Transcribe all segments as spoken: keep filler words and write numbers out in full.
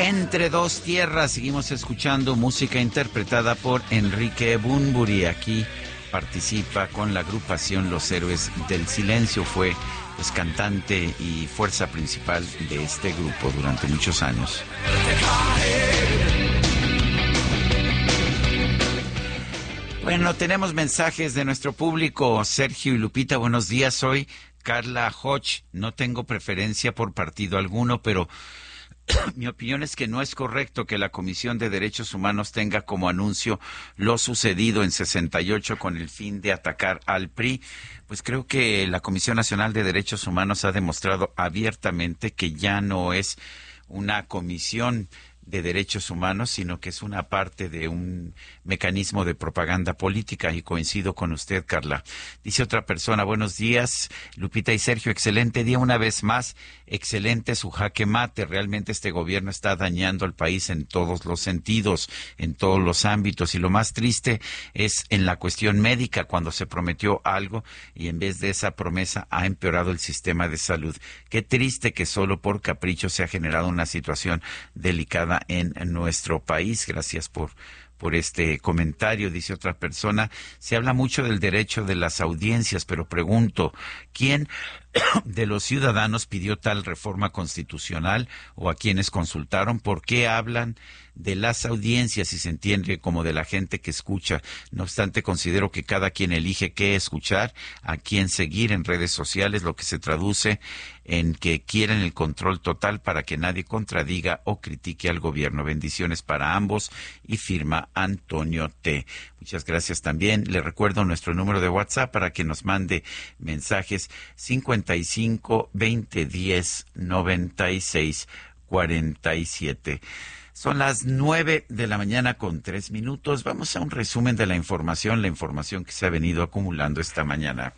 Entre dos tierras, seguimos escuchando música interpretada por Enrique Bunbury. Aquí participa con la agrupación Los Héroes del Silencio. Fue pues cantante y fuerza principal de este grupo durante muchos años. Bueno, tenemos mensajes de nuestro público. Sergio y Lupita, buenos días. Soy Carla Hodge. No tengo preferencia por partido alguno, pero mi opinión es que no es correcto que la Comisión de Derechos Humanos tenga como anuncio lo sucedido en sesenta y ocho con el fin de atacar al P R I. Pues creo que la Comisión Nacional de Derechos Humanos ha demostrado abiertamente que ya no es una comisión de derechos humanos, sino que es una parte de un mecanismo de propaganda política, y coincido con usted, Carla. Dice otra persona, buenos días, Lupita y Sergio, excelente día una vez más, excelente su jaque mate, realmente este gobierno está dañando al país en todos los sentidos, en todos los ámbitos, y lo más triste es en la cuestión médica, cuando se prometió algo y en vez de esa promesa ha empeorado el sistema de salud. Qué triste que solo por capricho se ha generado una situación delicada en nuestro país. Gracias por por este comentario. Dice otra persona, se habla mucho del derecho de las audiencias, pero pregunto, ¿quién de los ciudadanos pidió tal reforma constitucional o a quienes consultaron? ¿Por qué hablan de las audiencias y se entiende como de la gente que escucha? No obstante, considero que cada quien elige qué escuchar, a quién seguir en redes sociales, lo que se traduce en que quieren el control total para que nadie contradiga o critique al gobierno. Bendiciones para ambos, y firma Antonio T. Muchas gracias también. Le recuerdo nuestro número de WhatsApp para que nos mande mensajes: cincuenta y cinco, veinte, diez, noventa y seis, cuarenta y siete. Son las nueve de la mañana con tres minutos. Vamos a un resumen de la información, la información que se ha venido acumulando esta mañana.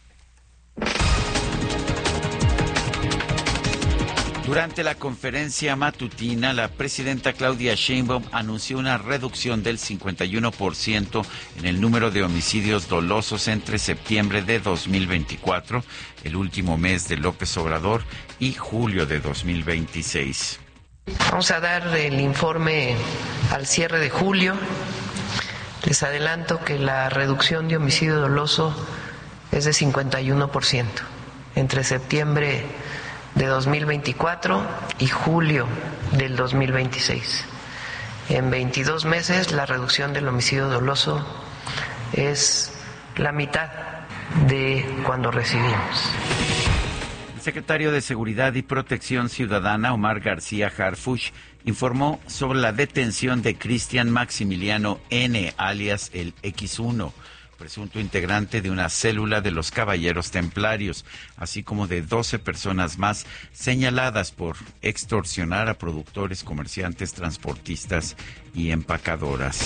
Durante la conferencia matutina, la presidenta Claudia Sheinbaum anunció una reducción del cincuenta y uno por ciento en el número de homicidios dolosos entre septiembre de dos mil veinticuatro, el último mes de López Obrador, y julio de dos mil veintiséis. Vamos a dar el informe al cierre de julio. Les adelanto que la reducción de homicidio doloso es de cincuenta y uno por ciento entre septiembre de dos mil veinticuatro y julio del dos mil veintiséis. En veintidós meses la reducción del homicidio doloso es la mitad de cuando recibimos. El secretario de Seguridad y Protección Ciudadana, Omar García Harfuch, informó sobre la detención de Cristian Maximiliano N., alias el equis uno, presunto integrante de una célula de los Caballeros Templarios, así como de doce personas más señaladas por extorsionar a productores, comerciantes, transportistas y empacadoras.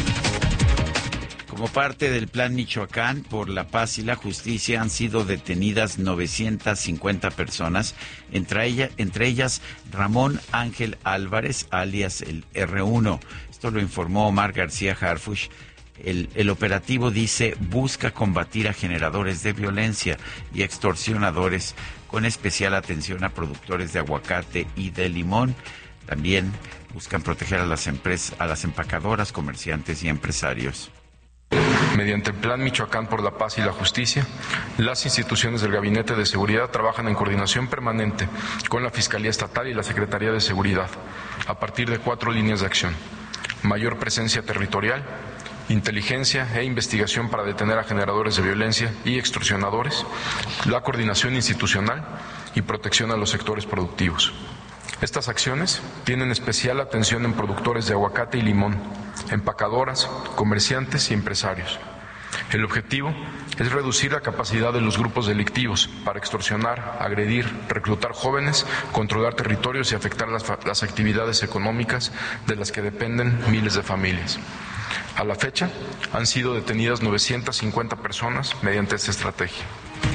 Como parte del Plan Michoacán por la Paz y la Justicia, han sido detenidas novecientas cincuenta personas, entre, ella, entre ellas Ramón Ángel Álvarez, alias el erre uno. Esto lo informó Omar García Harfuch. El, el operativo, dice, busca combatir a generadores de violencia y extorsionadores, con especial atención a productores de aguacate y de limón. También buscan proteger a las empresas, a las empacadoras, comerciantes y empresarios. Mediante el Plan Michoacán por la Paz y la Justicia, las instituciones del Gabinete de Seguridad trabajan en coordinación permanente con la Fiscalía Estatal y la Secretaría de Seguridad, a partir de cuatro líneas de acción: mayor presencia territorial, inteligencia e investigación para detener a generadores de violencia y extorsionadores, la coordinación institucional y protección a los sectores productivos. Estas acciones tienen especial atención en productores de aguacate y limón, empacadoras, comerciantes y empresarios. El objetivo es reducir la capacidad de los grupos delictivos para extorsionar, agredir, reclutar jóvenes, controlar territorios y afectar las, las actividades económicas de las que dependen miles de familias. A la fecha, han sido detenidas novecientas cincuenta personas mediante esta estrategia.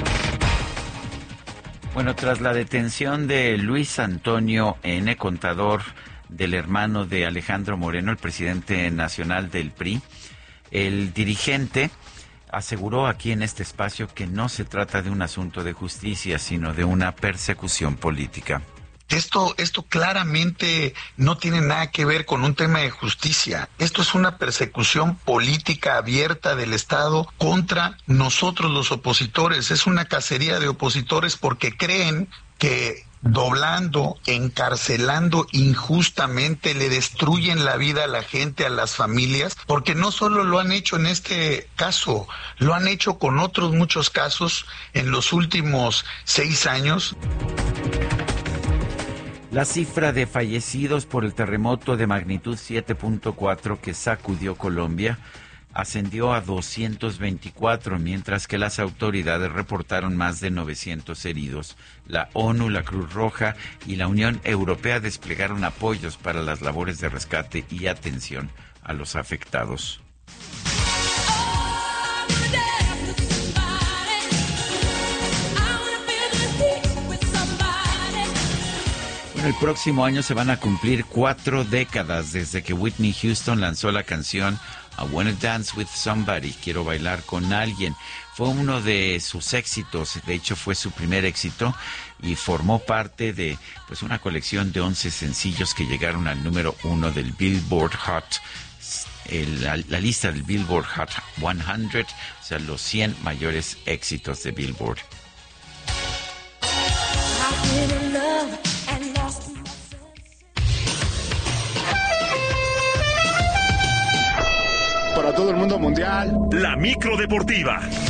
Bueno, tras la detención de Luis Antonio N., contador del hermano de Alejandro Moreno, el presidente nacional del P R I, el dirigente aseguró aquí en este espacio que no se trata de un asunto de justicia, sino de una persecución política. Esto, esto claramente no tiene nada que ver con un tema de justicia. Esto es una persecución política abierta del Estado contra nosotros los opositores. Es una cacería de opositores porque creen que doblando, encarcelando injustamente, le destruyen la vida a la gente, a las familias, porque no solo lo han hecho en este caso, lo han hecho con otros muchos casos en los últimos seis años. La cifra de fallecidos por el terremoto de magnitud siete punto cuatro que sacudió Colombia ascendió a doscientos veinticuatro, mientras que las autoridades reportaron más de novecientos heridos. La ONU, la Cruz Roja y la Unión Europea desplegaron apoyos para las labores de rescate y atención a los afectados. El próximo año se van a cumplir cuatro décadas desde que Whitney Houston lanzó la canción I Wanna Dance With Somebody, Quiero Bailar con Alguien. Fue uno de sus éxitos, de hecho fue su primer éxito y formó parte de pues una colección de once sencillos que llegaron al número uno del Billboard Hot, el, la, la lista del Billboard Hot cien, o sea, los cien mayores éxitos de Billboard. Para todo el mundo mundial. La micro deportiva.